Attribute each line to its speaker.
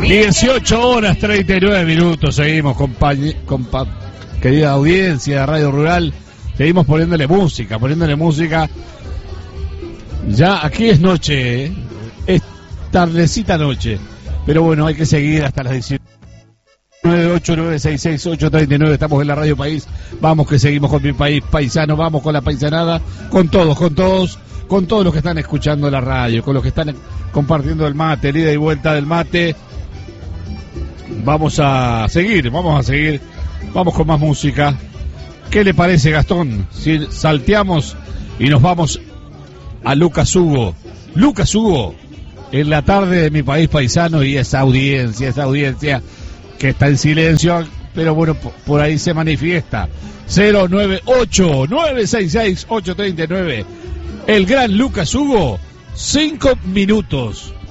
Speaker 1: 18:39. Seguimos, querida audiencia de Radio Rural. Seguimos poniéndole música. Ya aquí es noche, es tardecita noche. Pero bueno, hay que seguir hasta las 19. 989668839. Estamos en la Radio País. Vamos que seguimos con mi país paisano. Vamos con la paisanada. Con todos los que están escuchando la radio, con los que están compartiendo el mate, el ida y vuelta del mate. Vamos a seguir. Vamos con más música. ¿Qué le parece, Gastón? Si salteamos y nos vamos a Lucas Hugo. Lucas Hugo, en la tarde de mi país paisano, y esa audiencia que está en silencio, pero bueno, por ahí se manifiesta. 098-966-839. El gran Lucas Hugo, 5 minutos.